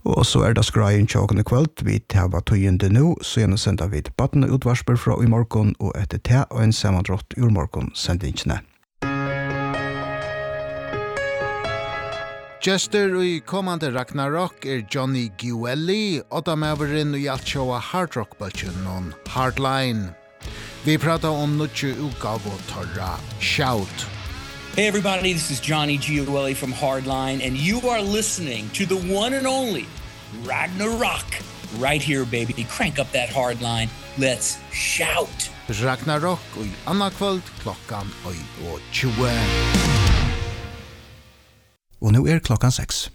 Og så det skreien tjåkene kveld, vi tar tøyende nå, så gjerne sender vi til battene utvarsper fra i morgen, og etter det og en sammandrått ur morgen sendingene. Gjester i kommande Ragnarok Johnny Guelli, og da med over inn i alt sjåa hardrock-bølgen og Hardline. Vi pratar om noe utgave og torra Shout. Hey everybody, this is Johnny Guelli from Hardline, and you are listening to the one and only Ragnarok. Right here, baby. Crank up that Hardline. Let's shout. Ragnarok og anna kvöld klokkan 20. Og nå klokkan 6.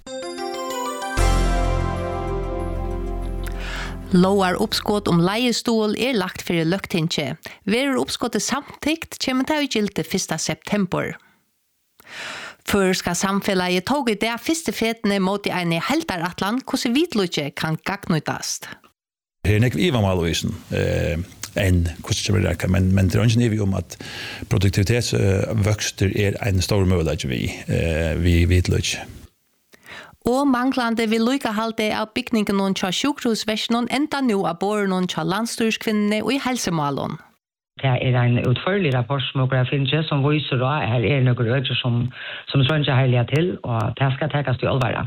Lovar uppskott om leiestol lagt for løgtinge. Verer uppskottet samtikt kommer til å gjelte 1. september. Før skal samfellet tog i det første fetene mot en heltaratlan, hvordan vidløyke kan gagnøytast. Her nek vi var malvisen, enn hvordan det blir, men det er ikke om at produktivitetsvøkster en stor mulighet vi vidløyke. Og manglande vil lykkehalde av bygningen noen tja sjukhusversjonen enda nå av båren noen tja landstyrskvinnene og i helsemålen. Det en utførlig rapport som dere finner som viser at her noen røyder som tror ikke herlige til, og det skal tekes til alvare.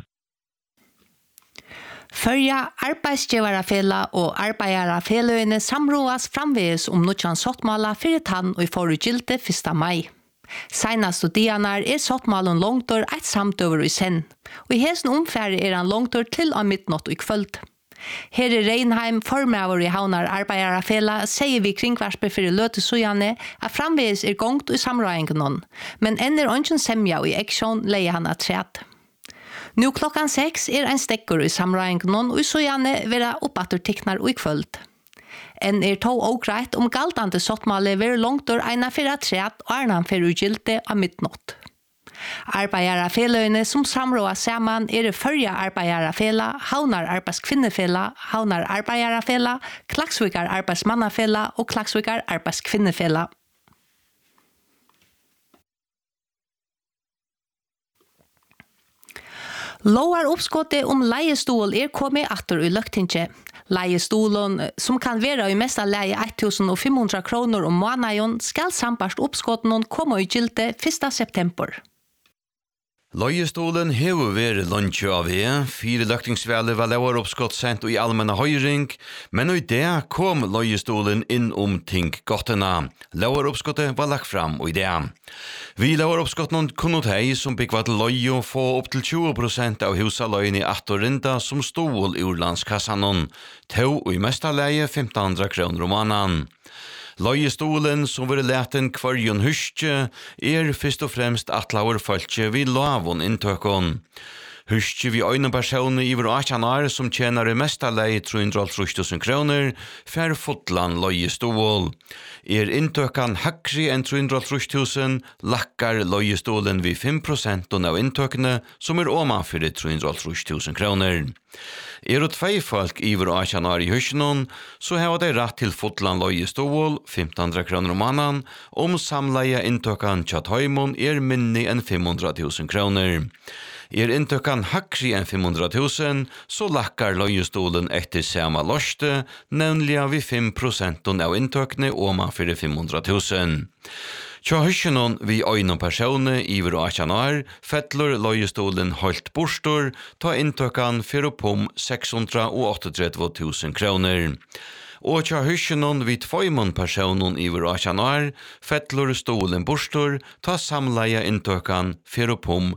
Førja arbeidsgiverafela og arbeiderafelaøyene samråas framveges om noen sottmåla for tann og i forutgilte 1. mai. Senast og dianar sottmålen långtor et samtøver i sen, og i hesen omfære han långtor til av midnatt og i kvöld. Her i Reinheim, formøver i Havnar arbeiderafela, sier vi kringvarsper for løtesujane at framveges gongt i samråingen, men ender ønsken semja og i eksjon leier han at træt. Nå klokkan 6 en stekker i samråingen, og i sujane vera oppatter tiknar og i kvöld. En tog og greit om galtande sottmale ver långtor eina for træt og ernan for ugilde av midnatt. Arbeiderafelaøyene som samråa saman Førja arbeiderafela, Havnar arbeidskvinnefela, Havnar arbeiderafela, Klaksvikar arbeidsmannafela og Klaksvikar arbeidskvinnefela. Lovar uppskottet om leiestol kommet atter i løgtinge. Leiestolen, som kan være i mesta leie 1.500 kroner om måneden, skal sambarst uppskotten komme i gilde 1. september. Leiestolen hever vært lunsje av fire løktingsvælde var lever oppskott sent i allmänna høyring, men i det kom leiestolen inn ting gottena. Lever oppskottet var lagt fram i det. Vi lever oppskotten kunne teg som byggva til leie få opp til 20% av husaløyen i attorinda som stål i urlandskassanon, tog i mesta leie 1500 kroner om måneden. Leiestolen som var leten kvarjon huske først og fremst atlaur falske vi lavon inntøkon. Huske vi øyne personer i vår 18 år som tjener i mesta leie 330 000 kroner for fotland leiestol. Inntøkan hakri enn 330 000 lakkar leiestolen vi 5% av inntøkene som omanfor 330 000 kroner. Og tvei folk i vår 18 år i huskenon, så har de rett til fotland leiestol 1500 kroner om måneden, om samleie inntøkan tjatøymon minni enn 500 000 kroner. Inntøkan hakri enn 500 000, så lakkar leiestolen etter samme lorste, nemlig vi 5% av inntøkene omanfor 500 000. Tja hyskenon vi øyne personer i vår 18 år, fettler leiestolen holdt bostor, ta inntøkan for oppom 638 000 kroner. Og tja hyskenon vi tvøymon personer i vår 18 år, fettler stolen bostor, ta samleie inntøkan for oppom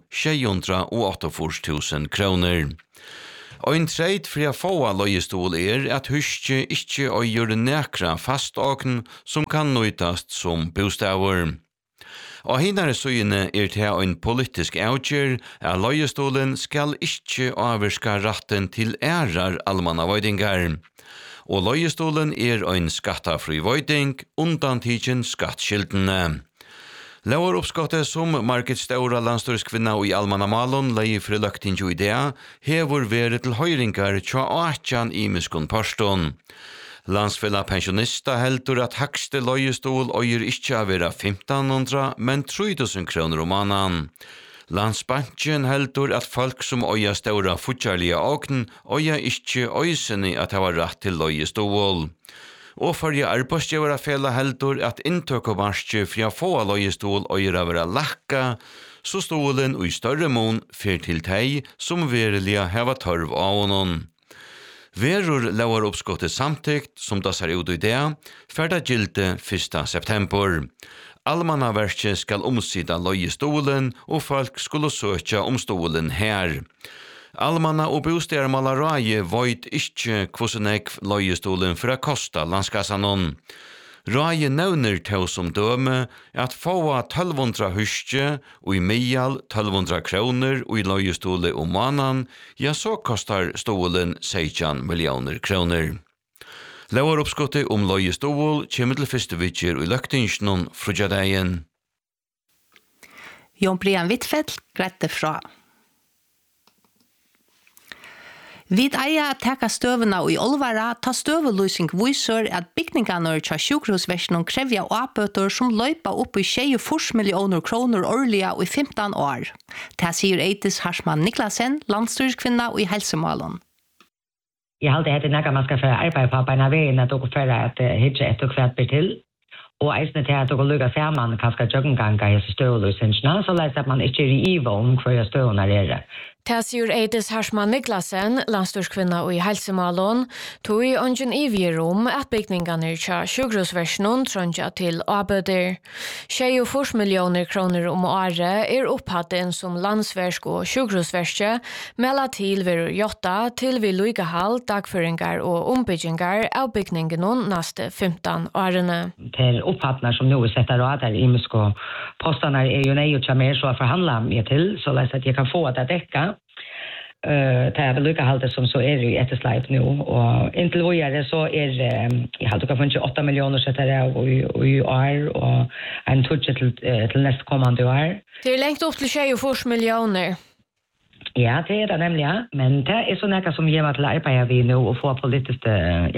648 000 kroner. Og en treit for å få av leiestol at huske ikke å gjøre nekra faståkn som kan nøytast som bostaver. Og hinare søyene til en politisk avgjør at leiestolen skal ikke avvirka ratten til ærar allmannavøydingar. Og leiestolen en skattafri vøyding undantikken skattskiltene. Lauroppskottet som markedsståra landstyrskvinna i Almannamalon leie fri løktinju i det, hever vært til høyringar tja 18 imiskun parston. Landsfella pensjonista heldur at hakste leiestol øyer ikkje av vera 1500, men 3000 kroner om måneden. Landsbanken heldur at folk som øya ståra futjarlige åkn øya ikkje øysene at ha rett til løyestål. Og forrige arbeidsgjøverafela heldur at inntøkovarskje fra få løyestål øyra vera lakka, så stålen og i større mån fyr til teg som verilige heva tørv av honom. Verur lauar oppskottet samtikt, som da ser ut i det, ferda gilde 1. september. Almannaverket skal omsida løyestolen, og folk skulle søkja om stolen her. Almanna- og bostedarmalaræje veit ikkje hvordan løyestolen for å kosta landskassanon. Ræje nevner til som døme at få 1200 huske og i mial 1200 kroner og i løyestole om månaden, ja så kostar stolen 16 millioner kroner. Lauar oppskottet om løyestol kommer til første vidger og i løktingsjonen frugjadeien. Jon Brian Wittfeldt grette fra. Vid eia teka støvena og i olvara ta støveløsing viser at bygningene til sjukhusversjonen krevja oppbøter som løypa opp i 24 millioner kroner årlige og i 15 år. Det sier Eidis Harsman Niklasen, landstyrskvinna og i helsemalen. Jeg har alltid hatt man skal få arbeid på beina veien at dere får at hitje etter hvert blir til. Og eisne til at dere lukker sammen kanskje jøggenganga i støveløsingene, så leser at man ikke er i iva om hva støvene er. Det sier Eidis Harsman Niklasen, landstyrskvinna og i helsemalon, tog i ønsken i virum at bygningene til sjukhusversjonen trønja til avbøder. 24 millioner kroner om året er opphatten som landsversk og sjukhusverske, melda til verur jotta til vi lugehall, dagføringar og ombyggingar av bygningene neste 15 årene. Til opphattene som nå setter av der i musko postene er jo nøy og mer så forhandla meg til, så leser at jeg kan få det dekka. Det er lukkehaldet som så er i ettersleip nå, og inntil videre så er jeg har dere funnet 8 millioner setter jeg i år, og en tudje til neste kommende år. Det er lengt opp til 24 millioner. Ja, det er det nemlig, ja. Men det er sånn noe som gjør meg til arbeidet vi nå, og få politisk,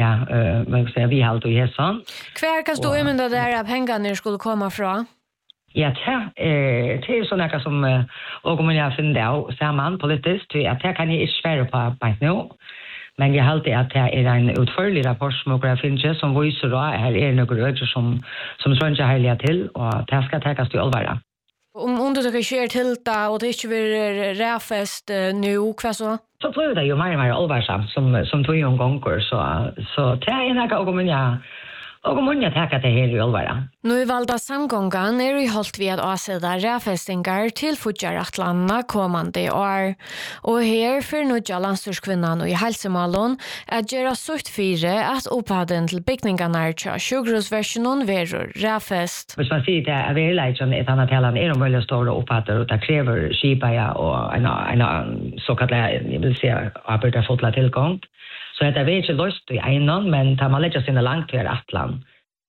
vi halt og gjør sånn. Hver kan stå imenda der at pengene skulle komme fra? Ja, det er sånn noe som og om jeg finner det av sammen politisk, at det kan jeg ikke svære på arbeid nå. Men jeg har alltid at det er en utførlig rapport som jeg finner, som viser at her er noen øyne som tror ikke herlig til, og det skal tekes til allværet. Om du ikke skjer til det, og det ikke blir ræfest nå, hva så? Så blir det jo mer og mer allværsamt, som tog jo en ganger, så det er noe og om jeg tenker det her i allværet. Nå i valda samgången er vi holdt ved å avsette ræfestingar til Fudjaratlandene kommande år. Og her for nødja landstyrskvinnan og i helsemalon at gjøre sutt fire at opphaden til bygningene til sjukhusversjonen verur ræfest. Hvis man sier det er verleidjon et annet talene er mulig store opphader, og det krever skipaja og en såkalt, jeg vil si, arbeidet fotla tilgang. Så det er ikke løst i egnen, men det må legge sine langt til Atlant.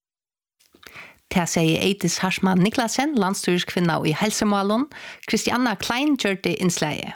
Det sier Eidis Harsman Niklasen, landstyrskvinna og i helsemålen. Christianna Klein gjør det innslaget.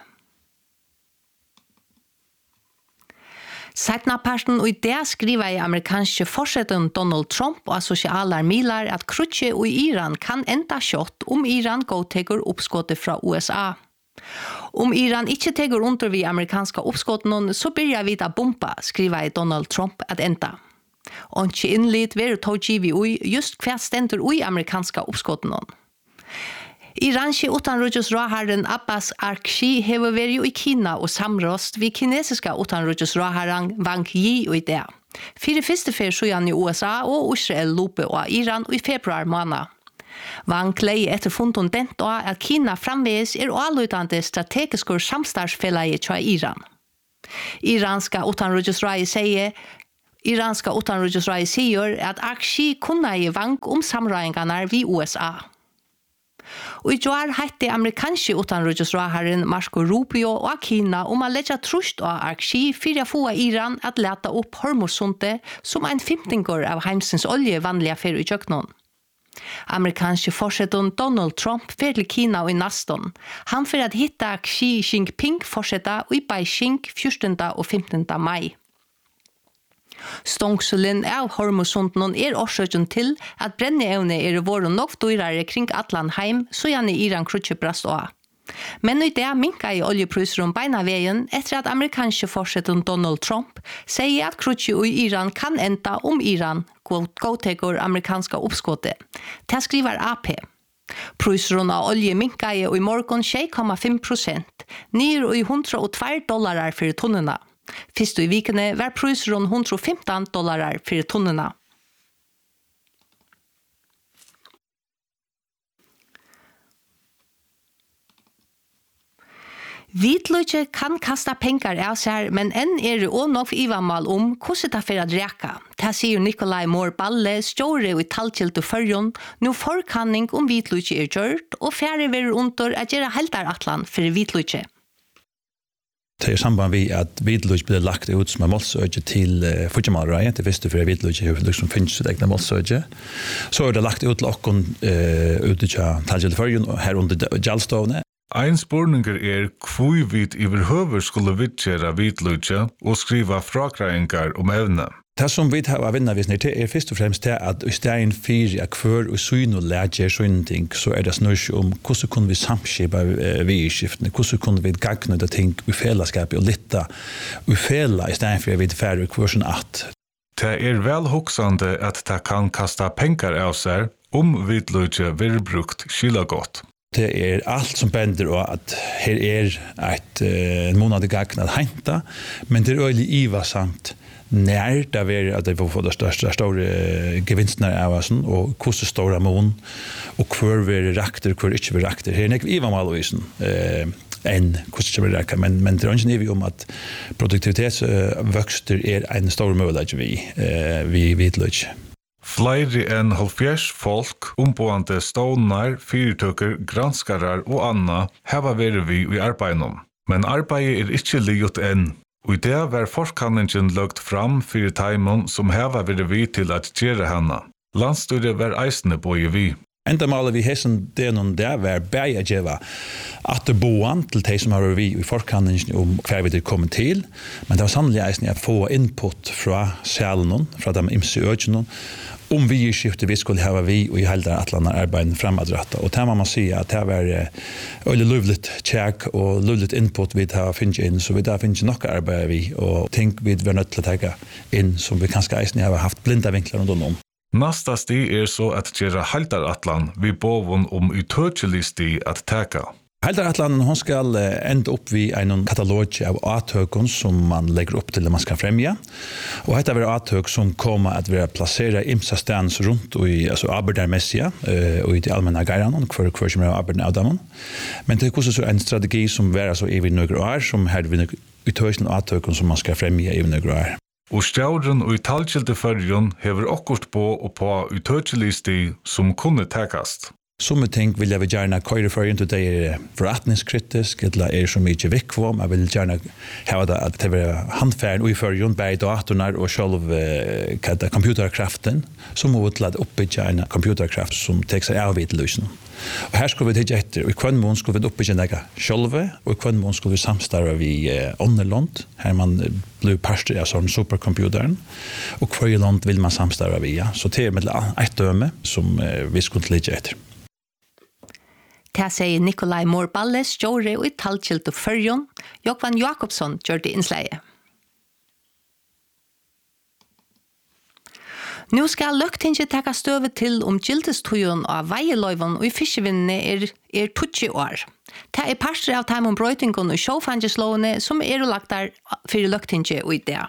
Seitna parten og i det skriver i amerikanske forsetten Donald Trump og sosiale miler at krutje og Iran kan enda kjøtt om Iran godteker oppskottet fra USA. Om Iran ikke teger under vi amerikanska oppskotten, så börjar vi da bomba, skriver Donald Trump at enda. Og ikke innlitt ver tog vi ui just hva stender ui amerikanska oppskotten. Iranske utanriksrådherren Abbas Arkshi hever vært i Kina og samråst vi kinesiska utanriksrådherren Wang Yi og i det. 4. fersjonen i USA og Israel lope og Iran i februar måned. Wang klei etter funden dent og at Kina framveis er alutande strategiske samstartsfellet til Iran. Iranska utanriksrådet sier at Arkshi kunne gi Wang om samrøyingene ved USA. Og i år hette amerikanske utanriksrådherren Marco Rubio og Kina om å legge trust av Arkshi for å få Iran at lete opp Hormuzsundet som en 15-år av heimsens olje vanlige fer i kjøkkenen. Amerikanske forsetten Donald Trump fer til Kina og i Naston. Han fer at hitta Xi Jinping forsetta i Beijing 14. og 15. mai. Stongselen av Hormuzsunden er årsøken til at brenneevne er våre nok dyrere kring Atlanheim, så gjerne Iran krutje brast også. Men i det minka i oljepriser beina veien etter at amerikanske forsetten Donald Trump sier at krutje i Iran kan enda Iran godteker amerikanska oppskottet. Det skriver AP. Priseren av olje minka i morgen 6,5%, nir i $102 for tonnene. Først i vikene var priseren $115 for tonnene. Vitløyke kan kasta pengar av seg, men enn det også nok ivamal om hvordan det for å dreka. Det sier Nikolai Moore-Balle, stjåre i tallkjelt og førjon, nå forkanning om vitløyke gjørt, og færre vil under at gjøre heldaratlan for vitløyke. Det samband vi at vitløyke blir lagt ut som målsøgje til Fujimalrai, til første for vitløyke liksom finnes ut egne målsøgje. Så det lagt ut til okken ut til tallkjelt og førjon, her under Gjalstovne. Ein spurninger hvor vi overhøver skulle vidtjere vitløyke og skriva frakreingar om evne. Det som vi har vinnervisning til først og fremst til at i stedet for at hver og syn og lærer sånne ting, så det snørs om hvordan kunne vi samskipa vi i skiftene, hvordan kunne vi gagne det ting i fellesskapet og lytte i fella i stedet for at vi færre hver sånn at. Det vel hoksande at det kan kasta pengar av seg vitløyke vil brukt skila godt. Det alt som bender og at her et måned gagn at henta, men det øyelig ivasamt nær det er at det får det store gevinstene av oss, og hvordan står mån, og hvor vi rakter, hvor ikke vi rakter. Her er ikke malvisen enn hvordan vi rakter, men det er ikke om at produktivitetsvøkster en stor mulighet vi vitløyke. Flere enn 70 folk, omboende stånar, fyrtøkker, granskarar og anna heva vært vi i arbeidet. Men arbeidet ikke livet enn. Og i det var forskanningen løgt fram for teimen som heva vært vi til at gjøre henne. Landstyret var eisende bøye vi. Enda maler vi hessen det noen der var bæg å gjøre at det boan til de som har vært vi i forskanningen om hva vi er kommet til, men det var sannelig eisende å få input fra sjælen, fra de imse økene, om vi i skiftet vi skulle ha vi og i heldere atlanda arbeiden fremadrettet. Og det må man si at det var øyelig lovligt tjekk og lovligt input vi har finnet inn, så vi da finner nok arbeid vi, og ting vi var nødt til å ta inn som vi kanskje eisende har haft blinda vinkler rundt om. Nästa steg så att göra haldaratlan vi bovon utøkelig stig att teka. Haldaratlan hon skal enda upp vid en katalog av atøkon som man lägger upp till att man ska främja. Och detta är atøk som kommer att vara placera imsa stans runt i alltså arbetarmässiga och i de allmänna gärna för som är arbetarna av dem. Men det är också så en strategi som är så evigt några år som här vi utøkelig atøkon som man ska främja evigt några år. Og stjauren og i talkjelte førjon hever okkurt på og på utøkelig stig som kunne tekast. Somme ting vil jeg gjerne køyre førjon til det forretningskritisk, eller så mye vikvom. Jeg vil gjerne ha det at det er handfæren og i førjon, bare datornar og selv computerkraften, som må utlade oppbygge en computerkraft som tek seg av vitløsene. Og her skulle vi titte etter, og i kvann mån skulle vi oppbygge nega sjølve, og i kvann mån skulle vi samstarve vi Ånderland, her man blir parster av sånn supercomputeren, og hver land vil man samstarve vi, ja. Så det med et døme som vi skulle titte etter. Det sier Nikolai Moore-Balle, stjåre og i talkjelt og førjon. Jokvan Jakobsson gjør det innsleie. Nå skal løgtinget taka støve til gildestøyen av veieløyven og i fiskevinnene er 20 år. Det er parster av time om brøytingen og sjåfangeslovene som lagt der for løgtinget og i det.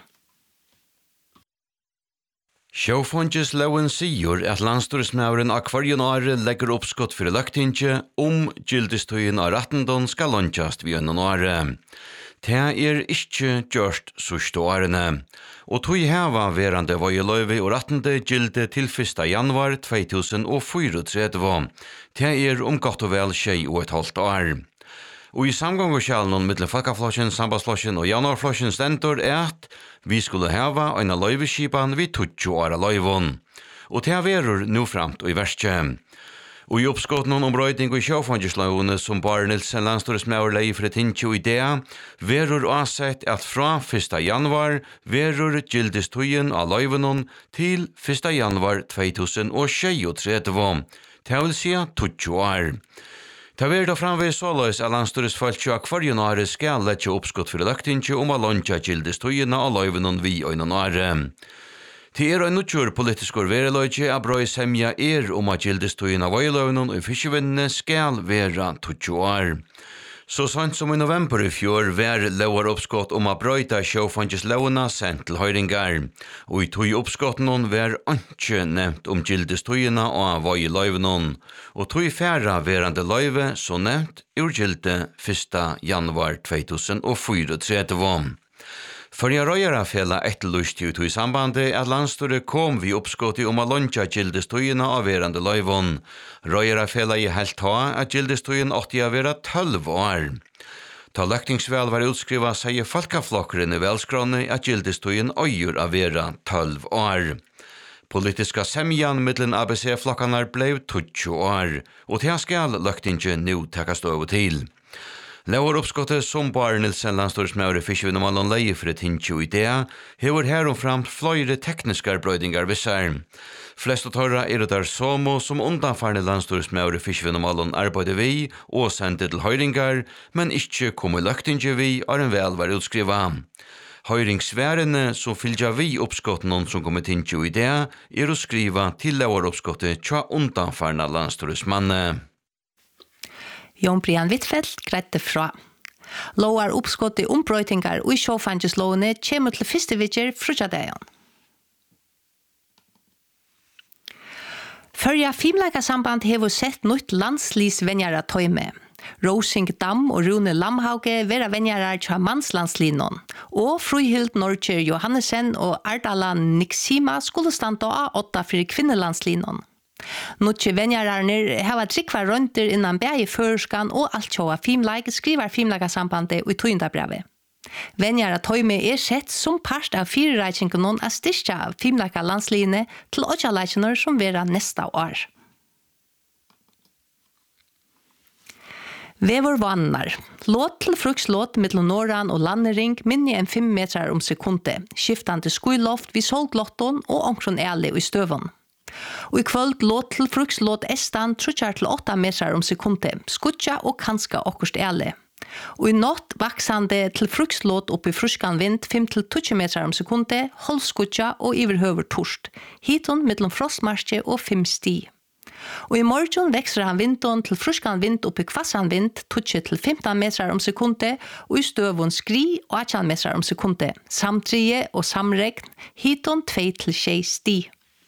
Sjåfangesloven sier at landstorsmauren av kvarjen åre legger oppskott for løgtinget gildestøyen av rattendon skal lønnkjast ved en åre. Det er ikke gjørst sørste årene. Og tog heva verande vøyeløyve og rattende gilde til 1. januar 2034. Det er godt og vel 6,5 år. Og i samgångskjalen mellom Folkeflosjen, Sambandsflosjen og Januarflosjen stendur at vi skulle heva en løyveskipan vid 20 år løyvån. Og det verur nå framt og i verste. Og i oppskotten om brøyding og sjåfangeslovene som Bar Nilsen landstorsmaur leie for et hinju idea, verur avsett at fra 1. januar verur gildestøyen av løyvenon til 1. januar 2023. Det vil si 20 år. Ta ver då framvis såløys at landsstyresfolk og kvarjonare skal letje oppskott for løgtinge om å launcha gildestøyene og løyvenon vi øyne nare. Til en nødgjør politisk vereløyge av brøy semja om at gildestøyene av øyløyvenon og fiskevinnene skal være 20 år. Så sant som i november i fjor var lovar oppskott om at brøyta sjåfangeslåna sendt til høyringar, og i tog oppskotten var ikke nevnt om gildestøyene av øyløyvenon, og tog færre verande løyve så nevnt gilde 1. januar 2034. For jeg røyere fjellet etterlyst ut i sambandet at landstyret kom vi oppskottet om å launcha gildestøyene av verande løyvån. Røyere fjellet i helt ha at gildestøyen åtte å være 12 år. Ta løktingsvel var utskrivet sier folkeflokkeren i velskråne at gildestøyen øyer å være 12 år. Politiska semjan mittlen ABC-flokkene ble 20 år, og til skal løktingen nå takkast over til. Lauer oppskottet som Bar Nilsen landstorsmøyre fiskevinnemalen leie for et hinju idea, hever heromframt fløyre tekniske brøydingar vissar. Flest av tørra der somo som undanfarne landstorsmøyre fiskevinnemalen arbeider vi og sendte til høyringar, men ikkje kom i løktinge vi er en vel var utskriva. Høyringsværene som fylgja vi oppskotten som kom i hinju idea å skriva til lauer oppskottet tja undanfarne landstorsmanne. Jon Brian Wittfeldt grette fra. Lovar oppskott i ombrøytingar og i sjåfangeslovene kommer til første vidger frutjadeien. Førja Fimleikasamband hever sett nytt landslisvenjara tøyme. Rosing Dam og Rune Lamhauge vera venjarar tja mannslandslinon, og Fruhild Norger Johannesen og Ardala Nixima skulle standa av 8 for kvinnelandslinon. Nutje venjararnir hava drikva rønter innan bægi førskan og alt tjóa Fimleik skriver Fimleikasambandet i tøyndabrevet. Venjara tøyme sett som part av fyrirreikingunon a styrkja Fimleika landsline til åtjaleikiner som vera nesta år. Vevor vannar. Låt til frukslåt mittlom Norran og landering minni enn 5 metrar om sekunde, skiftande skuiloft vid solglotton og omkron eli i støvon. Og i kvöld låt til frukslåt estan 3-8 metrar om sekunde, skutja og kanska okkurst eli. Og i natt vaksande til frukslåt oppi fruskan vind 5-20 metrar om sekunde, holdskutja og iverhøver torst, hiton mittlom frostmarsje og 5 sti. Og i morgen vekser han vindon til fruskan vind oppi kvassan vind 20-15 metrar om sekunde, og i støvun skri 18 metrar om sekunde, samtrije og samregn, hiton 2-6 sti.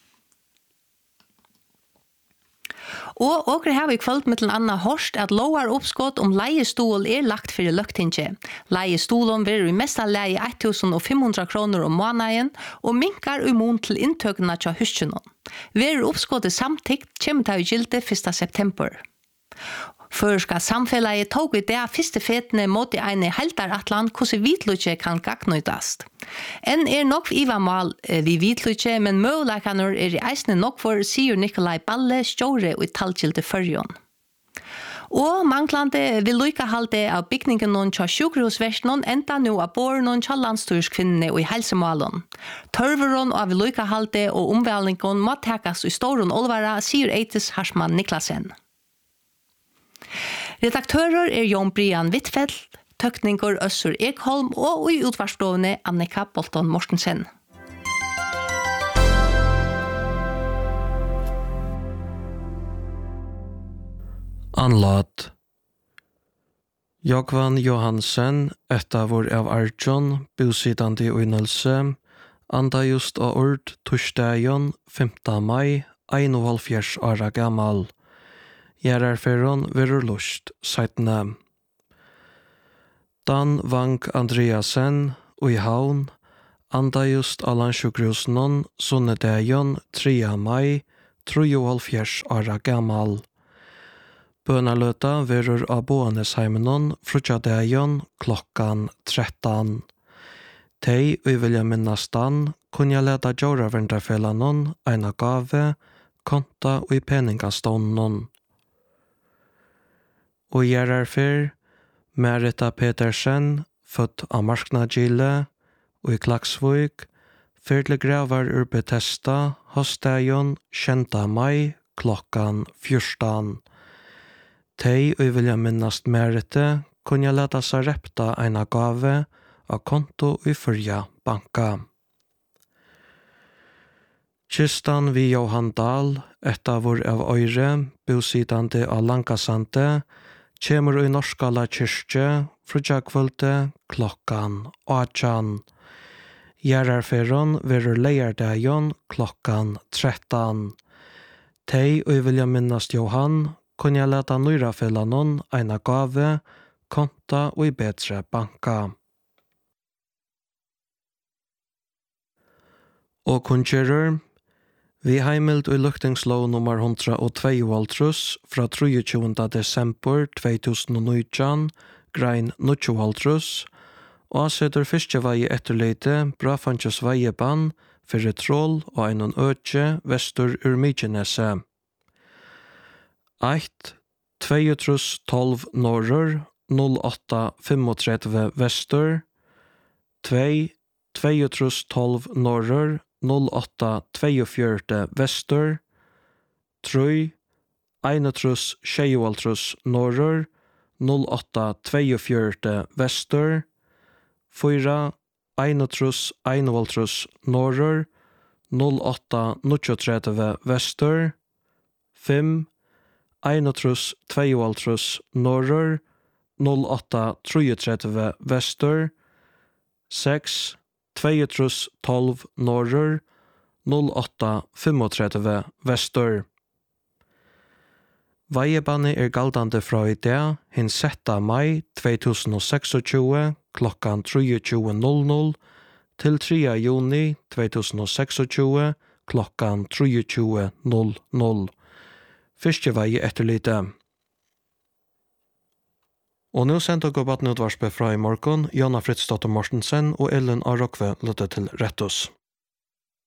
Og åker her i kvöld mittel Anna Horst at lovar oppskott om leiestol lagt fyrir løgtinge. Leiestolen vil i mesta leie 1.500 kroner om måneden og minkar i mån til inntøkene til huskjønnen. Vil oppskottet samtikt kommer til å gilde 1. september. Førska samfellet tog i det første fetene mot i ene heltaratlan hvordan vitlutje kan gagnøydast. En nok ivamal vi vitlutje, men møvleikaner i eisne nok for, sier Nikolai Balle, stjåre og talgilde førjon. Og manglande vil lykkehalde av bygningen noen tja sjukrosversjonen enda nå av båren tja landstyrskvinnene og i helsemålen. Tørveron av lykkehalde og omvældningen må takas i storon olvara, sier Eitis Harsman Niklasen. Redaktører Jon Brian Wittfeldt, tøkninger Øssur Ekholm og i utvarslovene Annika Bolton Mortensen. Anlat. Jokvan Johansen, ettavor av Arjon, bosidande i Nølse, anda just av ord torsdagen 5. mai, 51 år gammal. Gjerarferron verur lust, seitne. Dan Vank Andreasen, ui haun, anda just av landsjukrosnon, sunnedagen 3. mai, 53 år gammal. Bønaløta verur av Boanesheimenon, frutjadagen klokkan 13. Tei vilja minnastan, kunja leda djåravendafelanon, eina gave, konta og i peningastånden. Og gjerarfer, Merita Petersen, født av Marsknagile, og i Klaksvøk, fyrle gravar ur Betesta, hosdagen 10. mai, klokkan 14. Tei og vilja minnast merete kunja leta seg repta eina gave av konto i fyrja banka. Kistan vi Johan Dahl, etta vår av Øyre, bosidande av Langasante, kjemur i Norskala kyrkje, frutjakvulde, klokkan 18. Gjerarferon verur leiardajon klokkan 13. Tei og vilja minnast Johan, kunja leta nøyra fellanon eina gave, konta og i betre banka. Og kunngjører, vi heimild og luktingslov nummer 122 fra 23. desember 2019, grein 22, og setter fiskevei etterleite Brafanches veieban for Trål og einon økje vestur ur Mykinese. 1. 2212 norrur, 0835 vestur. 2. 2212 norrur, 0842 vestur. 3. 3126 norrur, 0842 vestur. 4. 3121 norrur, 0839 vestur. 5. 3122 norrur, 0833 vestur. 6. 2212 norrur, 0835 vestur. Veiebanne galdande fra i dag, hin 6. mai 2026, klokkan 23.00, til 3. juni 2026, klokkan 23.00. Fiskevei etterlite. Og nå sender dere på at nødvarspe fra i morgen, Jonna Fritzdotter Mortensen og Ellen Arokve løtte til Rettos.